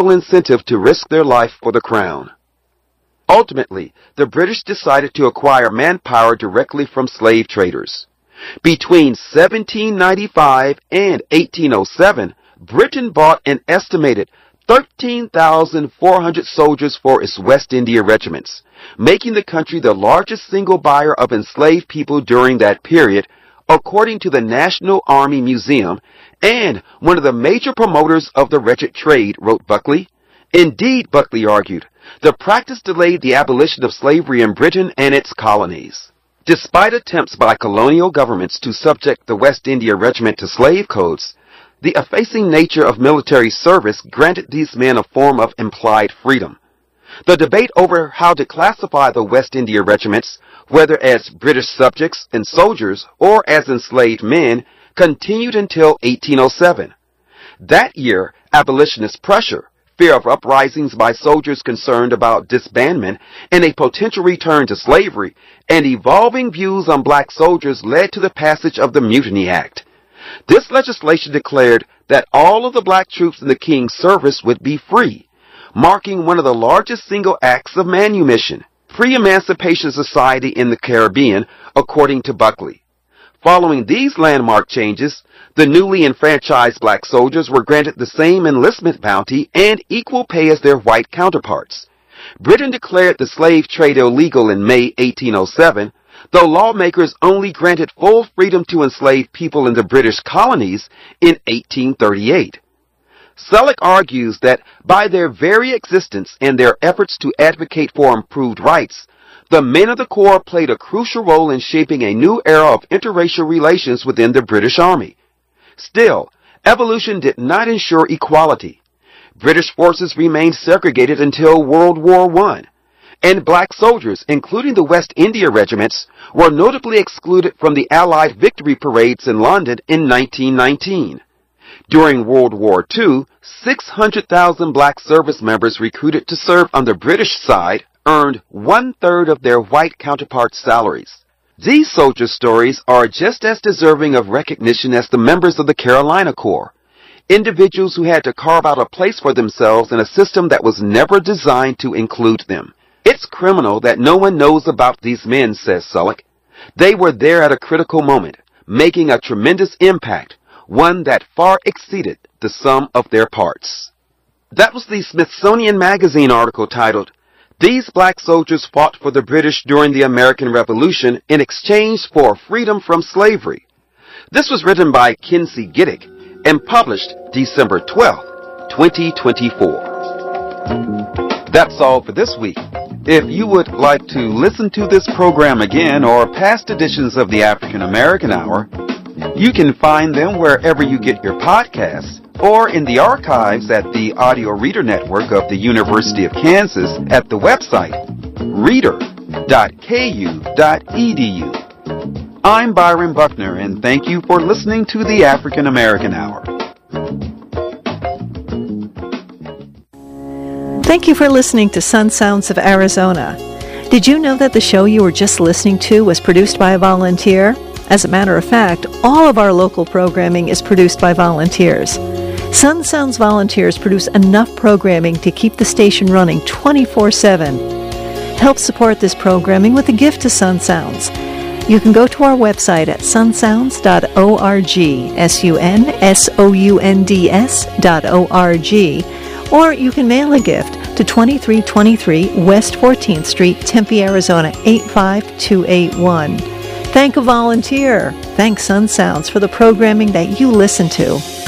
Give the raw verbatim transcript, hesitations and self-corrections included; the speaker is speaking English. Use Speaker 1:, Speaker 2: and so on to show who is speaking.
Speaker 1: little incentive to risk their life for the crown. Ultimately, the British decided to acquire manpower directly from slave traders. Between seventeen ninety-five and eighteen oh seven, Britain bought an estimated thirteen thousand four hundred soldiers for its West India regiments, making the country the largest single buyer of enslaved people during that period, according to the National Army Museum, and one of the major promoters of the wretched trade, wrote Buckley. Indeed, Buckley argued, the practice delayed the abolition of slavery in Britain and its colonies. Despite attempts by colonial governments to subject the West India Regiment to slave codes, the effacing nature of military service granted these men a form of implied freedom. The debate over how to classify the West India regiments, whether as British subjects and soldiers or as enslaved men, continued until eighteen oh seven. That year, abolitionist pressure, fear of uprisings by soldiers concerned about disbandment and a potential return to slavery, and evolving views on black soldiers led to the passage of the Mutiny Act. This legislation declared that all of the black troops in the King's service would be free, marking one of the largest single acts of manumission, pre-emancipation society in the Caribbean, according to Buckley. Following these landmark changes, the newly enfranchised black soldiers were granted the same enlistment bounty and equal pay as their white counterparts. Britain declared the slave trade illegal in May eighteen oh seven, though lawmakers only granted full freedom to enslaved people in the British colonies in eighteen thirty-eight. Selleck argues that by their very existence and their efforts to advocate for improved rights, the men of the Corps played a crucial role in shaping a new era of interracial relations within the British Army. Still, evolution did not ensure equality. British forces remained segregated until World War One, and black soldiers, including the West India regiments, were notably excluded from the Allied victory parades in London in nineteen nineteen. During World War Two, six hundred thousand black service members recruited to serve on the British side earned one-third of their white counterparts' salaries. These soldier stories are just as deserving of recognition as the members of the Carolina Corps, individuals who had to carve out a place for themselves in a system that was never designed to include them. It's criminal that no one knows about these men, says Selleck. They were there at a critical moment, making a tremendous impact, one that far exceeded the sum of their parts. That was the Smithsonian Magazine article titled, "These Black Soldiers Fought for the British During the American Revolution in Exchange for Freedom from Slavery." This was written by Kinsey Giddick and published December twelfth, twenty twenty-four. That's all for this week. If you would like to listen to this program again or past editions of the African American Hour, you can find them wherever you get your podcasts or in the archives at the Audio Reader Network of the University of Kansas at the website reader dot k u dot e d u. I'm Byron Buckner, and thank you for listening to the African American Hour.
Speaker 2: Thank you for listening to Sun Sounds of Arizona. Did you know that the show you were just listening to was produced by a volunteer? As a matter of fact, all of our local programming is produced by volunteers. Sun Sounds volunteers produce enough programming to keep the station running twenty-four seven. Help support this programming with a gift to Sun Sounds. You can go to our website at sun sounds dot org, S U N S O U N D S dot O R G, or you can mail a gift to twenty-three twenty-three West fourteenth Street, Tempe, Arizona, eight five two eight one. Thank a volunteer. Thank Sun Sounds for the programming that you listen to.